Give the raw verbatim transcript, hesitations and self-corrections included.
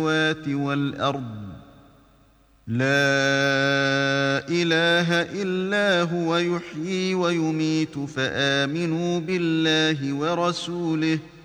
والأرض لا إله إلا هو يحيي ويميت فآمنوا بالله ورسوله